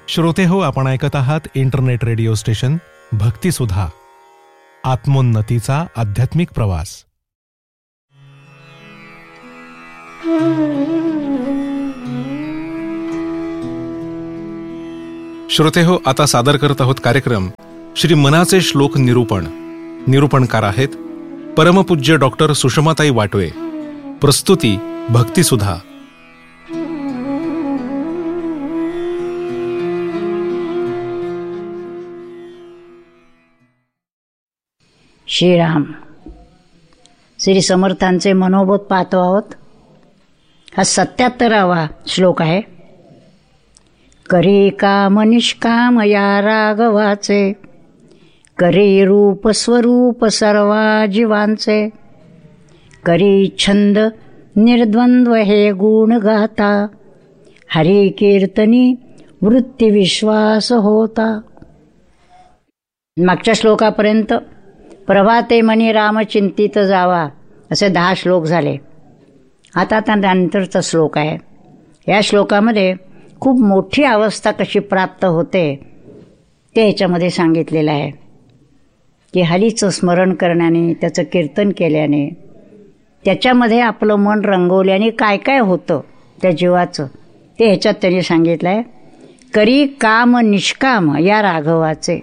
श्रोते हो, आपण ऐकत आहात इंटरनेट रेडिओ स्टेशन भक्तिसुधा, आत्मोन्नतीचा आध्यात्मिक प्रवास. श्रोते हो, आता सादर करत आहोत कार्यक्रम श्री मनाचे श्लोक निरूपण. निरूपणकार आहेत परमपूज्य डॉक्टर सुषमाताई वाटवे. प्रस्तुती भक्तिसुधा. श्रीराम. श्री समर्थांचे मनोबोध पाहतो आहोत. हा 77वा श्लोक आहे. करी काम निष्काम या राघवाचे, करी रूप स्वरूप सर्वा जीवांचे, करी छंद निर्द्वंद्व हे गुण गाता, हरी कीर्तनी वृत्ती विश्वास होता. मागच्या श्लोकापर्यंत प्रभाते मनी राम चिंतित जावा असे 10 श्लोक झाले. आता त्यानंतरचा श्लोक आहे. या श्लोकामध्ये खूप मोठी अवस्था कशी प्राप्त होते ते ह्याच्यामध्ये सांगितलेलं आहे की हरीचं स्मरण करण्याने, त्याचं कीर्तन केल्याने, त्याच्यामध्ये आपलं मन रंगवल्याने काय काय होतं त्या जीवाचं ते ह्याच्यात त्यांनी सांगितलं आहे. करी काम निष्काम या राघवाचे.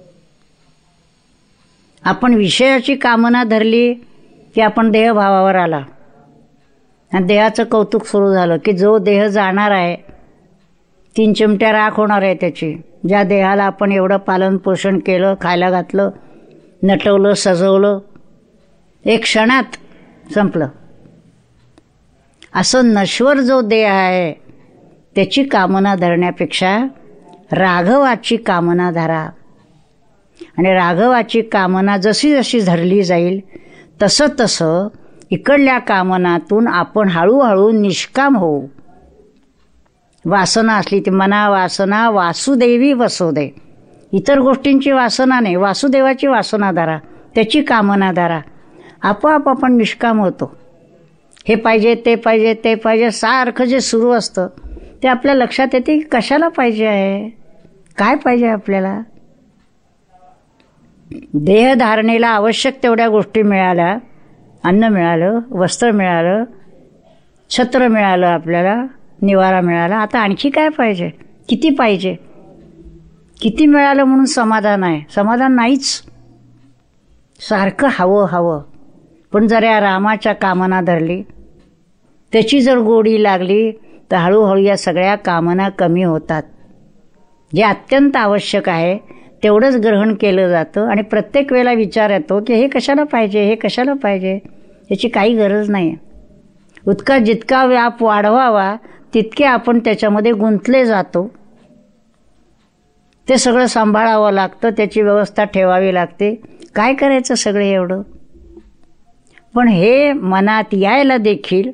आपण विषयाची कामना धरली की आपण देहभावावर आला आणि देहाचं कौतुक सुरू झालं की जो देह जाणार आहे 3 चिमट्या राख होणार आहे त्याची. ज्या देहाला आपण एवढं पालन पोषण केलं, खायला घातलं, नटवलं, सजवलं, एक क्षणात संपलं. असं नश्वर जो देह आहे त्याची कामना धरण्यापेक्षा राघवाची कामना धरा. आणि राघवाची कामना जशी जशी धरली जाईल तसं तसं इकडल्या कामनातून आपण हळूहळू निष्काम होऊ. वासना असली ती मना वासना वासुदेवी वसुदे. इतर गोष्टींची वासना नाही, वासुदेवाची वासना धरा, त्याची कामना धरा. आपोआप आपण निष्काम होतो. हे पाहिजे, ते पाहिजे, ते पाहिजे सारखं जे सुरू असतं ते आपल्या लक्षात येते की कशाला पाहिजे आहे, काय पाहिजे आपल्याला. देहधारणेला आवश्यक तेवढ्या गोष्टी मिळाल्या, अन्न मिळालं, वस्त्र मिळालं, छत्र मिळालं, आपल्याला निवारा मिळाला. आता आणखी काय पाहिजे, किती पाहिजे, किती मिळालं म्हणून समाधान आहे, समाधान नाहीच. सारखं हवं हवं. पण जर या रामाच्या कामना धरली, त्याची जर गोडी लागली तर हळूहळू या सगळ्या कामना कमी होतात. जे अत्यंत आवश्यक आहे तेवढंच ग्रहण केलं जातं आणि प्रत्येक वेळेला विचार येतो की हे कशाला पाहिजे, हे कशाला पाहिजे, याची काही गरज नाही. उतका जितका व्याप वाढवावा तितके आपण त्याच्यामध्ये गुंतले जातो. ते सगळं सांभाळावं लागतं, त्याची व्यवस्था ठेवावी लागते. काय करायचं सगळे एवढं. पण हे मनात यायला देखील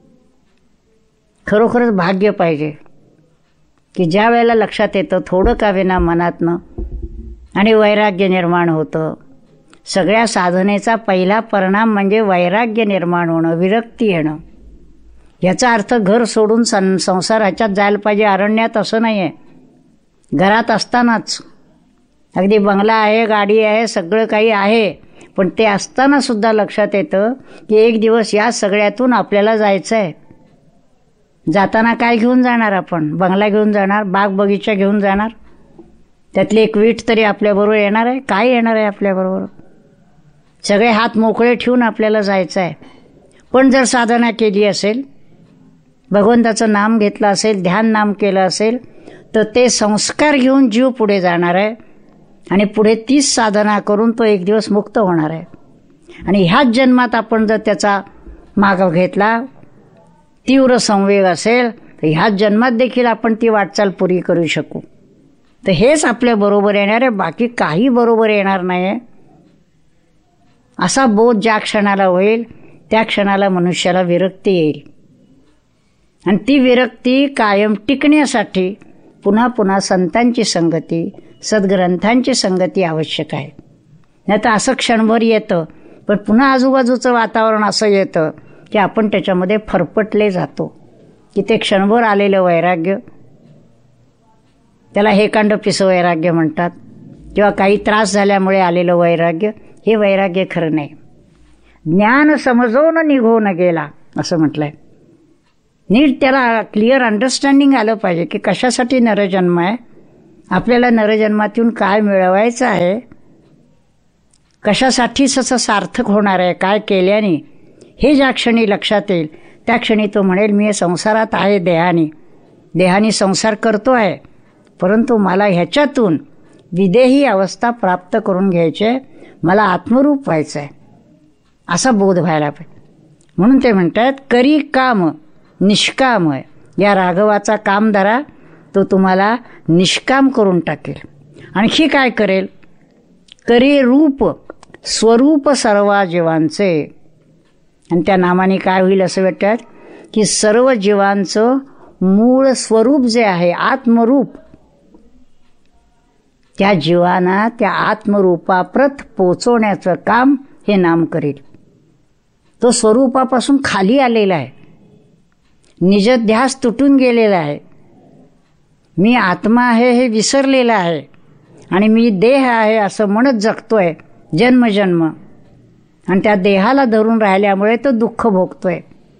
खरोखरच भाग्य पाहिजे की ज्या वेळेला लक्षात येतं थोडं का विना मनातनं आणि वैराग्य निर्माण होतं. सगळ्या साधनेचा पहिला परिणाम म्हणजे वैराग्य निर्माण होणं, विरक्ती येणं. याचा अर्थ घर सोडून संसार ह्याच्यात जायला पाहिजे, अरण्यात, असं नाही आहे. घरात असतानाच अगदी बंगला आहे, गाडी आहे, सगळं काही आहे, पण ते असताना सुद्धा लक्षात येतं की एक दिवस या सगळ्यातून आपल्याला जायचं आहे. जाताना काय घेऊन जाणार आपण? बंगला घेऊन जाणार, बाग बगीचा घेऊन जाणार, त्यातली एक वीट तरी आपल्याबरोबर येणार आहे? काय येणार आहे आपल्याबरोबर? सगळे हात मोकळे ठेवून आपल्याला जायचं आहे. पण जर साधना केली असेल, भगवंताचं नाम घेतलं असेल, ध्यान नाम केलं असेल, तर ते संस्कार घेऊन जीव पुढे जाणार आहे आणि पुढे तीच साधना करून तो एक दिवस मुक्त होणार आहे. आणि ह्याच जन्मात आपण जर त्याचा माग घेतला, तीव्र संवेग असेल, तर ह्याच जन्मात देखील आपण ती वाटचाल पुरी करू शकू. तर हेच आपल्या बरोबर येणार आहे, बाकी काही बरोबर येणार नाही आहे. असा बोध ज्या क्षणाला होईल त्या क्षणाला मनुष्याला विरक्ती येईल. आणि ती विरक्ती कायम टिकण्यासाठी पुन्हा पुन्हा संतांची संगती, सद्ग्रंथांची संगती आवश्यक आहे. नाही तर असं क्षणभर येतं, पण पुन्हा आजूबाजूचं वातावरण असं येतं की आपण त्याच्यामध्ये फरफटले जातो की ते क्षणभर आलेलं वैराग्य त्याला हेकांडोपिस वैराग्य म्हणतात, किंवा काही त्रास झाल्यामुळे आलेलं वैराग्य, हे वैराग्य खरं नाही. ज्ञान समजून निघून गेला असं म्हटलंय. नीट त्याला क्लिअर अंडरस्टँडिंग आलं पाहिजे की कशासाठी नरजन्म आहे, आपल्याला नरजन्मातून काय मिळवायचं आहे, कशासाठी असं सार्थक होणार आहे, काय केल्याने, हे ज्या क्षणी लक्षात येईल त्या क्षणी तो म्हणेल मी संसारात आहे देहाने संसार करतो आहे, परंतु मला ह्याच्यातून विदेही अवस्था प्राप्त करून घ्यायची आहे, मला आत्मरूप व्हायचं आहे, असा बोध व्हायला पाहिजे. म्हणून ते म्हणतात करी काम निष्काम. या राघवाचा काम धरा, तो तुम्हाला निष्काम करून टाकेल. आणखी काय करेल, करी रूप स्वरूप सर्व जीवांचे. आणि त्या नामाने काय होईल असं वाटतात की सर्व जीवांचं मूळ स्वरूप जे आहे आत्मरूप, त्या जीवांना त्या आत्मरूपाप्रत पोचवण्याचं काम हे नाम करेल. तो स्वरूपापासून खाली आलेला आहे, निजध्यास तुटून गेलेला आहे, मी आत्मा आहे हे विसरलेला आहे आणि मी देह आहे असं म्हणत जगतोय जन्मजन्म, आणि त्या देहाला धरून राहिल्यामुळे तो दुःख भोगतोय.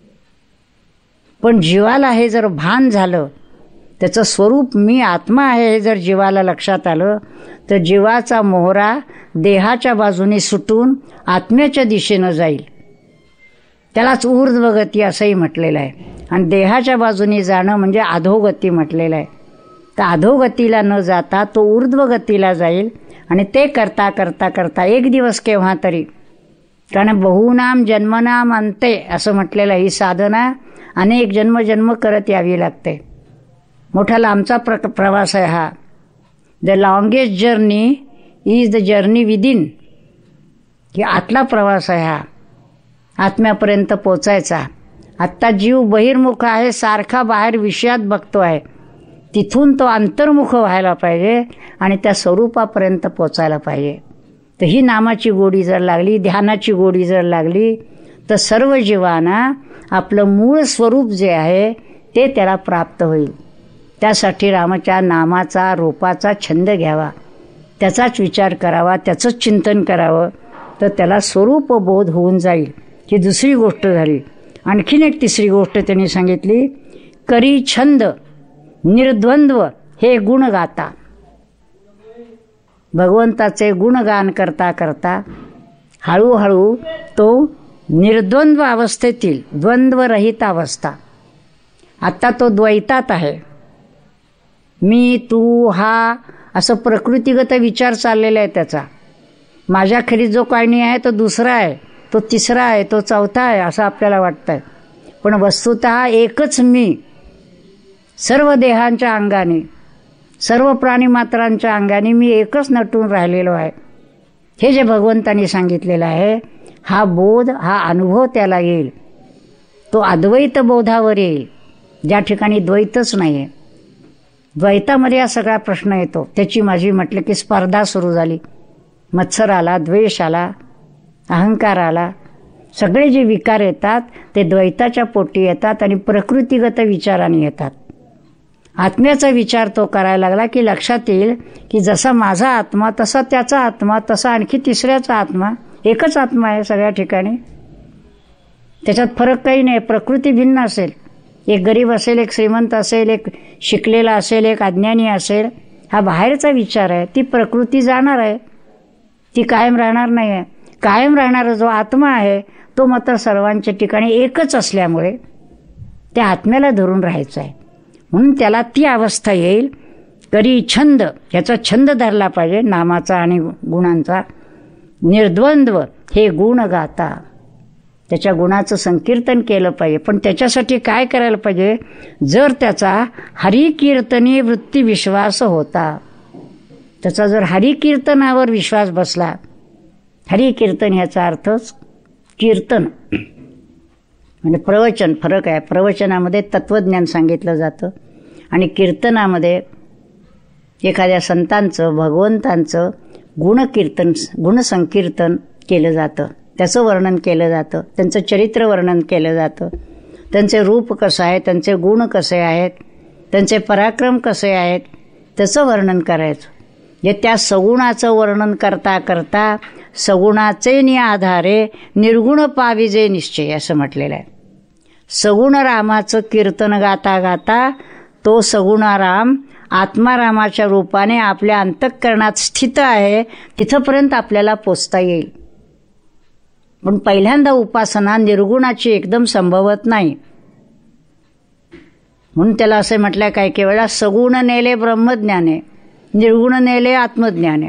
पण जीवाला हे जर भान झालं, त्याचं स्वरूप मी आत्मा आहे हे जर जीवाला लक्षात आलं, तर जीवाचा मोहरा देहाच्या बाजूने सुटून आत्म्याच्या दिशेनं जाईल. त्यालाच ऊर्ध्वगती असंही म्हटलेलं आहे. आणि देहाच्या बाजूने जाणं म्हणजे अधोगती म्हटलेलं आहे. तर अधोगतीला न जाता तो ऊर्ध्वगतीला जाईल. आणि ते करता करता करता एक दिवस केव्हा तरी, कारण बहुनाम जन्मनाम अंते असं म्हटलेलं, ही साधना अनेक जन्म करत यावी लागते. मोठा लांबचा प्रवास आहे हा. The longest journey is the journey within. की आतला प्रवास आहे हा, आत्म्यापर्यंत पोचायचा. आत्ता जीव बहिर्मुख आहे, सारखा बाहेर विषयात बघतो आहे, तिथून तो अंतर्मुख व्हायला पाहिजे आणि त्या स्वरूपापर्यंत पोचायला पाहिजे. तर ही नामाची गोडी जर लागली, ध्यानाची गोडी जर लागली, तर सर्व जीवांना आपलं मूळ स्वरूप जे आहे ते त्याला प्राप्त होईल. त्यासाठी रामाच्या नामाचा रूपाचा छंद घ्यावा, त्याचाच विचार करावा, त्याचंच चिंतन करावं, तर त्याला स्वरूपबोध होऊन जाईल. ही दुसरी गोष्ट झाली. आणखीन एक तिसरी गोष्ट त्यांनी सांगितली, करी छंद निर्द्वंद्व हे गुण गाता. भगवंताचे गुणगान करता करता हळूहळू तो निर्द्वंद्व अवस्थेतील द्वंद्वरहित अवस्था, आत्ता तो द्वैतात आहे. मी तू हा असं प्रकृतीगत विचार चाललेला आहे त्याचा. माझ्याखेरीज जो काही नाही आहे तो दुसरा आहे, तो तिसरा आहे, तो चौथा आहे असं आपल्याला वाटतंय. पण वस्तुतः एकच मी, सर्व देहांच्या अंगाने, सर्व प्राणीमात्रांच्या अंगाने मी एकच नटून राहिलेलो आहे. हे जे भगवंतांनी सांगितलेलं आहे, हा बोध, हा अनुभव त्याला येईल. तो अद्वैत बोधावर येईल, ज्या ठिकाणी द्वैतच नाही आहे. द्वैतामध्ये हा सगळा प्रश्न येतो. त्याची माझी म्हटलं की स्पर्धा सुरू झाली. मत्सर आला, द्वेष आला, अहंकार आला. सगळे जे विकार येतात ते द्वैताच्या पोटी येतात आणि प्रकृतीगत विचाराने येतात. आत्म्याचा विचार तो करायला लागला की लक्षात येईल की जसा माझा आत्मा तसा त्याचा आत्मा, तसा आणखी तिसऱ्याचा आत्मा, एकच आत्मा आहे सगळ्या ठिकाणी. त्याच्यात फरक काही नाही. प्रकृती भिन्न असेल, एक गरीब असेल, एक श्रीमंत असेल, एक शिकलेला असेल, एक अज्ञानी असेल. हा बाहेरचा विचार आहे. ती प्रकृती जाणार आहे, ती कायम राहणार नाही आहे. कायम राहणारा जो आत्मा आहे तो मात्र सर्वांच्या ठिकाणी एकच असल्यामुळे त्या आत्म्याला धरून राहायचं आहे. म्हणून त्याला ती अवस्था येईल. करी छंद, ह्याचा छंद धरला पाहिजे नामाचा आणि गुणांचा. निर्द्वंद्व हे गुण गाता, त्याच्या गुणाचं संकीर्तन केलं पाहिजे. पण त्याच्यासाठी काय करायला पाहिजे, जर त्याचा हरिकीर्तनी वृत्ती विश्वास होता, त्याचा जर हरिकीर्तनावर विश्वास बसला. हरिकीर्तन ह्याचा अर्थच कीर्तन म्हणजे प्रवचन. फरक आहे. प्रवचनामध्ये तत्वज्ञान सांगितलं जातं आणि कीर्तनामध्ये एखाद्या संतांचं, भगवंतांचं गुणकीर्तन, गुणसंकीर्तन केलं जातं. त्याचं वर्णन केलं जातं, त्यांचं चरित्र वर्णन केलं जातं, त्यांचे रूप कसं आहे, त्यांचे गुण कसे आहेत, त्यांचे पराक्रम कसे आहेत, त्याचं वर्णन करायचं. जे त्या सगुणाचं वर्णन करता करता सगुणाचे आधारे निर्गुण पाविजे निश्चय असं म्हटलेलं आहे. सगुण रामाचं कीर्तन गाता गाता तो सगुणाराम आत्मारामाच्या रूपाने आपल्या अंतःकरणात स्थित आहे, तिथपर्यंत आपल्याला पोचता येईल. पण पहिल्यांदा उपासना निर्गुणाची एकदम संभवत नाही. म्हणून त्याला असे म्हटलं काही वेळा सगुण नेले ब्रह्मज्ञाने, निर्गुण नेले आत्मज्ञाने.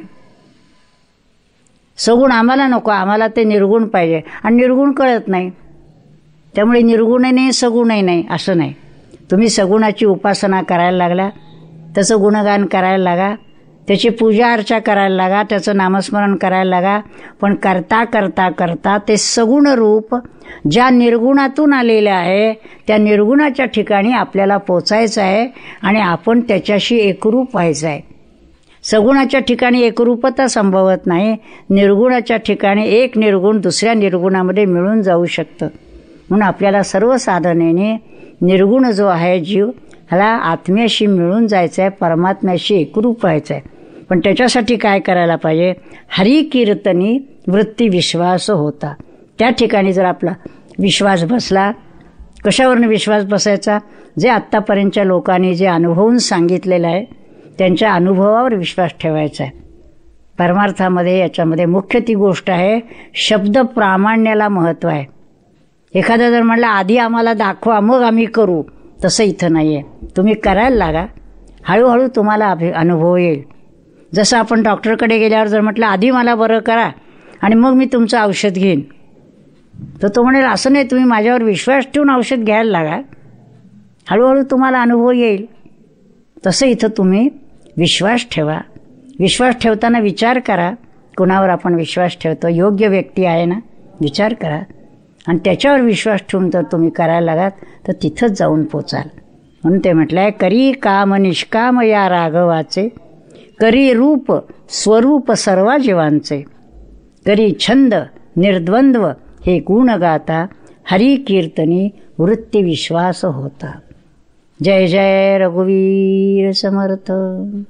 सगुण आम्हाला नको, आम्हाला ते निर्गुण पाहिजे, आणि निर्गुण कळत नाही. त्यामुळे निर्गुणही नाही सगुणही नाही असं नाही. तुम्ही सगुणाची उपासना करायला लागला, त्याचं गुणगान करायला लागा, त्याची पूजा अर्चा करायला लागा, त्याचं नामस्मरण करायला लागा. पण करता करता करता ते सगुण रूप ज्या निर्गुणातून आलेलं आहे त्या निर्गुणाच्या ठिकाणी आपल्याला पोचायचं आहे आणि आपण त्याच्याशी एकरूप व्हायचं आहे. सगुणाच्या ठिकाणी एकरूपता संभवत नाही. निर्गुणाच्या ठिकाणी एक निर्गुण दुसऱ्या निर्गुणामध्ये मिळून जाऊ शकतं. म्हणून आपल्याला सर्व साधनेने निर्गुण जो आहे जीव ह्याला आत्म्याशी मिळून जायचं आहे, परमात्म्याशी एकरूप व्हायचं आहे. पण त्याच्यासाठी काय करायला पाहिजे? हरी कीर्तनी वृत्ती विश्वास होता. त्या ठिकाणी जर आपला विश्वास बसला, कशावरून विश्वास बसायचा? जे आत्तापर्यंतच्या लोकांनी जे अनुभवून सांगितलेलं आहे त्यांच्या अनुभवावर विश्वास ठेवायचा आहे. परमार्थामध्ये याच्यामध्ये मुख्य ती गोष्ट आहे, शब्द प्रामाण्याला महत्त्व आहे. एखादा जर म्हटलं आधी आम्हाला दाखवा मग आम्ही करू, तसं इथं नाही आहे. तुम्ही करायला लागा, हळूहळू तुम्हाला अनुभव येईल. जसं आपण डॉक्टरकडे गेल्यावर जर म्हटलं आधी मला बरं करा आणि मग मी तुमचं औषध घेईन, तर तो म्हणेल असं नाही, तुम्ही माझ्यावर विश्वास ठेवून औषध घ्यायला लागा, हळूहळू तुम्हाला अनुभव येईल. तसं इथं तुम्ही विश्वास ठेवा. विश्वास ठेवताना विचार करा कुणावर आपण विश्वास ठेवतो. योग्य व्यक्ती आहे ना, विचार करा आणि त्याच्यावर विश्वास ठेवून जर तुम्ही करायला लागात तर तिथंच जाऊन पोचाल. म्हणून ते म्हटलं आहे, करी काम निष्काम या राघवाचे, करी रूप स्वरूप सर्व जीवांचे, करी छंद निर्द्वंद्व हे गुण गाता, हरी कीर्तनी वृत्ती विश्वास होता. जय जय रघुवीर समर्थ.